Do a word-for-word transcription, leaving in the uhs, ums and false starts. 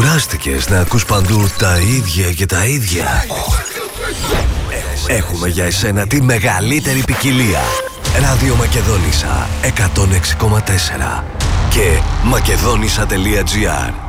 Κουράστηκες να ακούς παντού τα ίδια και τα ίδια? Έχουμε για εσένα τη μεγαλύτερη ποικιλία. Ράδιο Μακεδόνισσα εκατόν έξι κόμμα τέσσερα και μακεδόνισσα τελεία τζι άρ.